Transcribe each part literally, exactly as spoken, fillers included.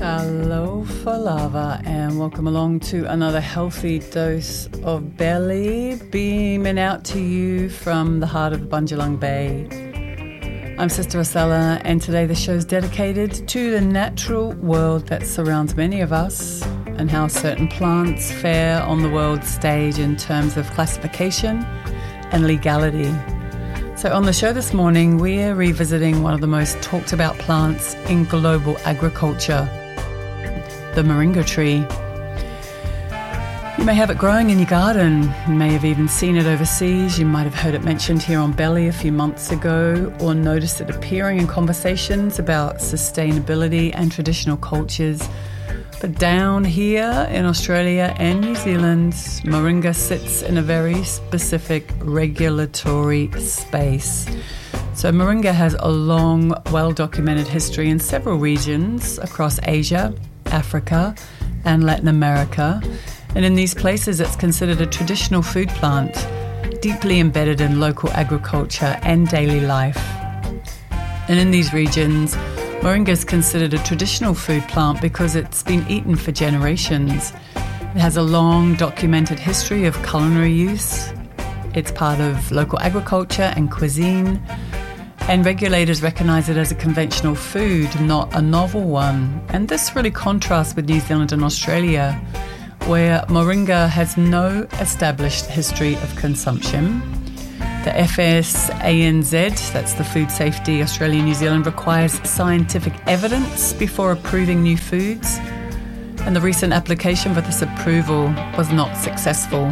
Talofa and welcome along to another healthy dose of belly, beaming out to you from the heart of Bundjalung Bay. I'm Sister Rosella, and today the show is dedicated to the natural world that surrounds many of us and how certain plants fare on the world stage in terms of classification and legality. So on the show this morning, we're revisiting one of the most talked about plants in global agriculture, the moringa tree. You may have it growing in your garden. You may have even seen it overseas. You might have heard it mentioned here on Belly a few months ago, or noticed it appearing in conversations about sustainability and traditional cultures. But down here in Australia and New Zealand, moringa sits in a very specific regulatory space. So moringa has a long, well-documented history in several regions across Asia, Africa, and Latin America. And in these places, it's considered a traditional food plant, deeply embedded in local agriculture and daily life. And in these regions, moringa is considered a traditional food plant because it's been eaten for generations. It has a long documented history of culinary use. It's part of local agriculture and cuisine. And regulators recognise it as a conventional food, not a novel one. And this really contrasts with New Zealand and Australia, where moringa has no established history of consumption. The F S A N Z, that's the Food Safety Australia and New Zealand, requires scientific evidence before approving new foods. And the recent application for this approval was not successful.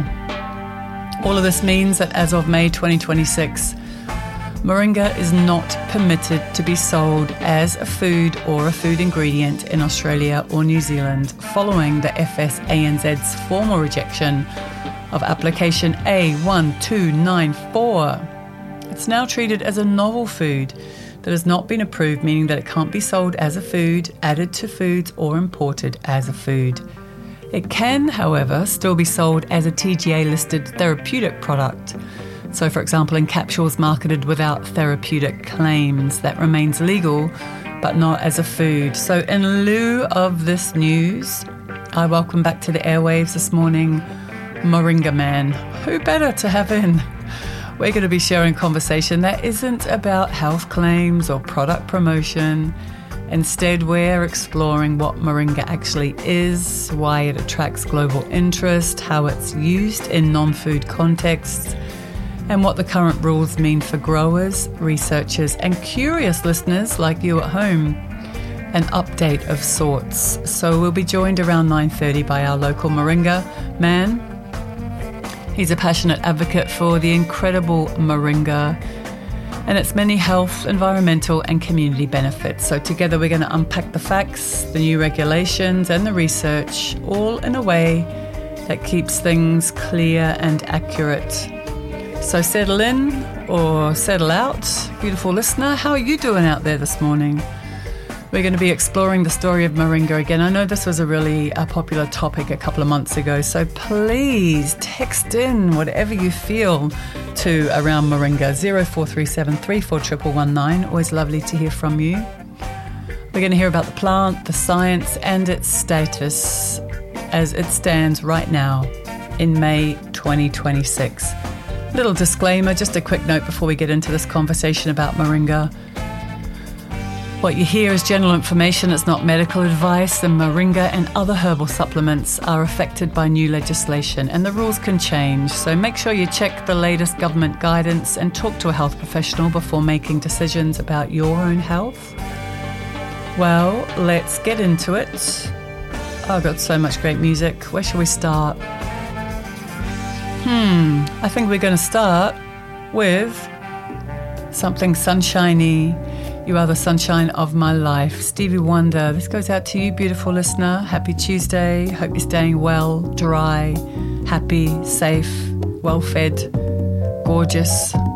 All of this means that as of May twenty twenty-six, moringa is not permitted to be sold as a food or a food ingredient in Australia or New Zealand, following the F S A N Z's formal rejection of application A one two nine four. It's now treated as a novel food that has not been approved, meaning that it can't be sold as a food, added to foods, or imported as a food. It can, however, still be sold as a T G A-listed therapeutic product. So, for example, in capsules marketed without therapeutic claims, that remains legal, but not as a food. So in lieu of this news, I welcome back to the airwaves this morning, Moringa Man. Who better to have in? We're going to be sharing conversation that isn't about health claims or product promotion. Instead, we're exploring what moringa actually is, why it attracts global interest, how it's used in non-food contexts, and what the current rules mean for growers, researchers, and curious listeners like you at home. An update of sorts. So we'll be joined around nine thirty by our local moringa man. He's a passionate advocate for the incredible moringa and its many health, environmental, and community benefits. So together we're going to unpack the facts, the new regulations, and the research, all in a way that keeps things clear and accurate. So settle in or settle out, beautiful listener. How are you doing out there this morning? We're going to be exploring the story of moringa again. I know this was a really uh, popular topic a couple of months ago, so please text in whatever you feel to around moringa, zero four three seven three four one one one nine. Always lovely to hear from you. We're going to hear about the plant, the science, and its status as it stands right now in May twenty twenty-six. Little disclaimer, just a quick note before we get into this conversation about moringa. What you hear is general information, it's not medical advice, and moringa and other herbal supplements are affected by new legislation and the rules can change. So make sure you check the latest government guidance and talk to a health professional before making decisions about your own health. Well, let's get into it. Oh, I've got so much great music. Where shall we start? Hmm, I think we're going to start with something sunshiny. You are the sunshine of my life. Stevie Wonder. This goes out to you, beautiful listener. Happy Tuesday. Hope you're staying well, dry, happy, safe, well-fed, gorgeous.